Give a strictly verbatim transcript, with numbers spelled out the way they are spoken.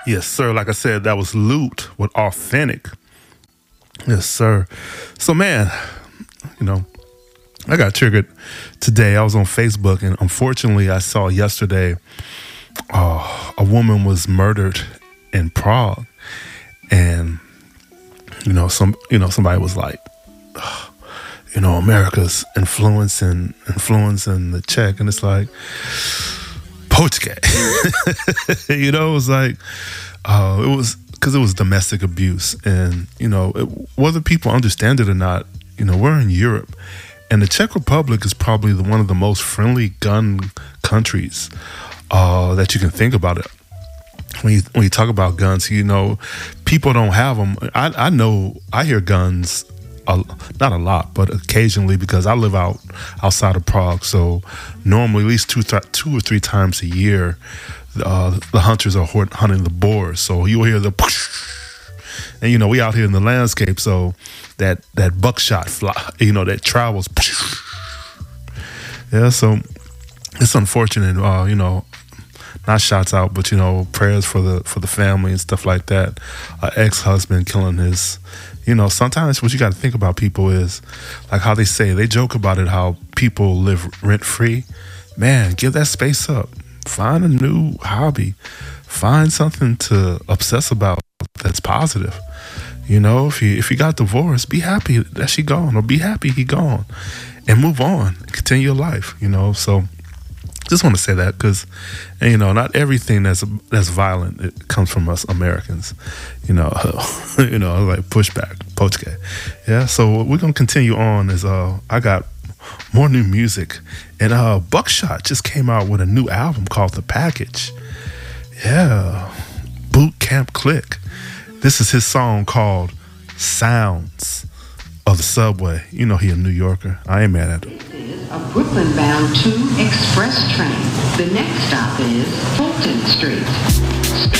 Yes, sir. Like I said, that was Loot with Authentic. Yes, sir. So, man, you know, I got triggered today. I was on Facebook, and unfortunately, I saw yesterday uh, a woman was murdered in Prague, and you know, some you know somebody was like, "Ugh, you know, America's influencing influencing the Czech," and it's like, Pochke. You know, it was like, uh, it was because it was domestic abuse, and you know, it, whether people understand it or not, you know, we're in Europe. And the Czech Republic is probably the, one of the most friendly gun countries uh, that you can think about it. When you when you talk about guns, you know, people don't have them. I, I know I hear guns, a, not a lot, but occasionally because I live out outside of Prague. So normally at least two th- two or three times a year, uh, the hunters are hunting the boars. So you'll hear the, and you know we out here in the landscape, so that that buckshot fly, you know, that travels. Yeah, so it's unfortunate, uh, you know, not shots out, but you know, prayers for the for the family and stuff like that. Uh, ex-husband killing his, you know, sometimes what you got to think about people is like how they say, they joke about it, how people live rent free. Man, give that space up. Find a new hobby. Find something to obsess about that's positive. You know, if you if you got divorced, be happy that she gone, or be happy he gone, and move on, and continue your life. You know, so just want to say that because, you know, not everything that's that's violent it comes from us Americans. You know, you know, like pushback, pochke. Yeah. So we're gonna continue on as uh I got more new music, and uh Buckshot just came out with a new album called The Package. Yeah, Boot Camp Click. This is his song called Sounds of the Subway. You know he a New Yorker. I ain't mad at him. This is a Brooklyn-bound two express train. The next stop is Fulton Street.